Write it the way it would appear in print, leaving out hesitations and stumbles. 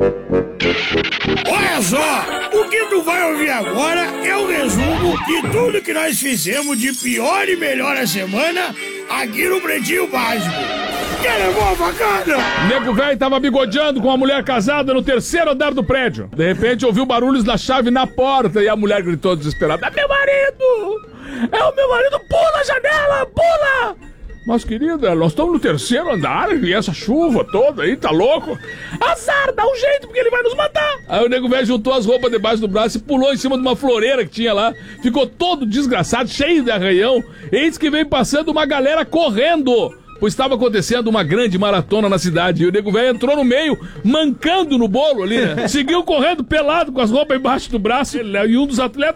Olha só, o que tu vai ouvir agora é o resumo de tudo que nós fizemos de pior e melhor a semana aqui no Pretinho Básico. Quem levou a facada? O nego velho tava bigodeando com uma mulher casada no terceiro andar do prédio. De repente ouviu barulhos da chave na porta e a mulher gritou desesperada: "É meu marido! É o meu marido! Pula a janela! Pula!" "Mas querida, nós estamos no terceiro andar e essa chuva toda aí, tá louco?" "Azar, dá um jeito porque ele vai nos matar." Aí o nego velho juntou as roupas debaixo do braço e pulou em cima de uma floreira que tinha lá. Ficou todo desgraçado, cheio de arranhão. Eis que vem passando uma galera correndo, pois estava acontecendo uma grande maratona na cidade. E o nego velho entrou no meio, mancando no bolo ali, né? Seguiu correndo pelado com as roupas embaixo do braço. E um dos atletas